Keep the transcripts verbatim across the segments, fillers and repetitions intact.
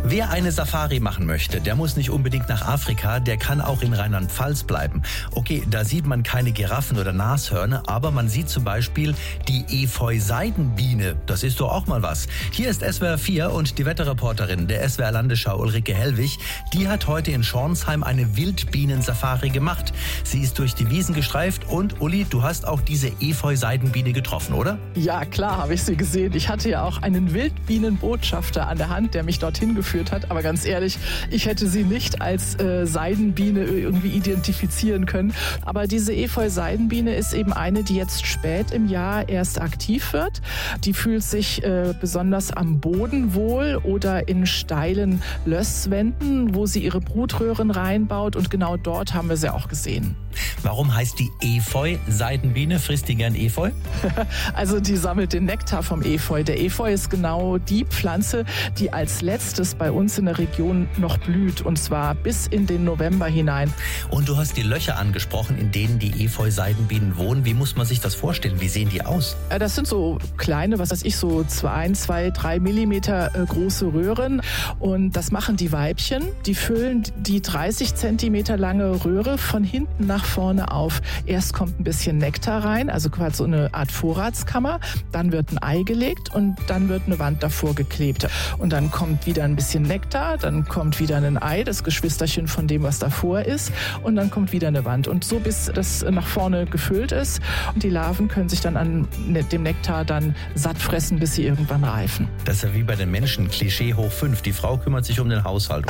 Wer eine Safari machen möchte, der muss nicht unbedingt nach Afrika, der kann auch in Rheinland-Pfalz bleiben. Okay, da sieht man keine Giraffen oder Nashörner, aber man sieht zum Beispiel die Efeu-Seidenbiene. Das ist doch auch mal was. Hier ist S W R vier und die Wetterreporterin der S W R-Landesschau Ulrike Hellwig. Die hat heute in Schornsheim eine Wildbienen-Safari gemacht. Sie ist durch die Wiesen gestreift und Uli, du hast auch diese Efeu-Seidenbiene getroffen, oder? Ja, klar, habe ich sie gesehen. Ich hatte ja auch einen Wildbienenbotschafter an der Hand, der mich dorthin geführt hat. Aber ganz ehrlich, ich hätte sie nicht als äh, Seidenbiene irgendwie identifizieren können. Aber diese Efeu-Seidenbiene ist eben eine, die jetzt spät im Jahr erst aktiv wird. Die fühlt sich äh, besonders am Boden wohl oder in steilen Lösswänden, wo sie ihre Brutröhren reinbaut. Und genau dort haben wir sie auch gesehen. Warum heißt die Efeu-Seidenbiene? Frisst die gern Efeu? Also die sammelt den Nektar vom Efeu. Der Efeu ist genau die Pflanze, die als letztes bei uns in der Region noch blüht. Und zwar bis in den November hinein. Und du hast die Löcher angesprochen, in denen die Efeu-Seidenbienen wohnen. Wie muss man sich das vorstellen? Wie sehen die aus? Das sind so kleine, was weiß ich, so zwei, zwei, drei Millimeter große Röhren. Und das machen die Weibchen. Die füllen die dreißig Zentimeter lange Röhre von hinten nach vorne auf. Erst kommt ein bisschen Nektar rein, also quasi so eine Art Vorratskammer. Dann wird ein Ei gelegt und dann wird eine Wand davor geklebt. Und dann kommt wieder ein bisschen Nektar, dann kommt wieder ein Ei, das Geschwisterchen von dem, was davor ist. Und dann kommt wieder eine Wand. Und so bis das nach vorne gefüllt ist. Und die Larven können sich dann an dem Nektar dann satt fressen, bis sie irgendwann reifen. Das ist ja wie bei den Menschen, Klischee hoch fünf. Die Frau kümmert sich um den Haushalt.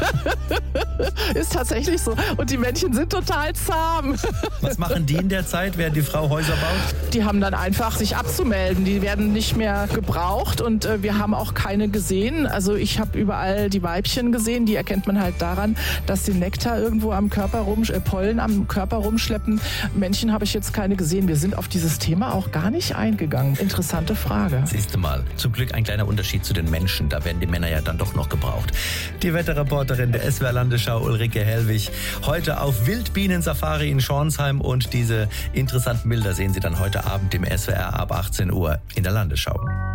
Ist tatsächlich so. Und die Männchen sind total zahm. Was machen die in der Zeit, während die Frau Häuser baut? Die haben dann einfach sich abzumelden. Die werden nicht mehr gebraucht und äh, wir haben auch keine gesehen. Also ich habe überall die Weibchen gesehen. Die erkennt man halt daran, dass sie Nektar irgendwo am Körper rum, äh, Pollen am Körper rumschleppen. Männchen habe ich jetzt keine gesehen. Wir sind auf dieses Thema auch gar nicht eingegangen. Interessante Frage. Siehst du mal. Zum Glück ein kleiner Unterschied zu den Menschen. Da werden die Männer ja dann doch noch gebraucht. Die Wetterreporterin der S W R-Landesschau Ulrike Hellwig. Heute auf Wildbienen-Safari in Schornsheim und diese interessanten Bilder sehen Sie dann heute Abend im S W R ab achtzehn Uhr in der Landesschau.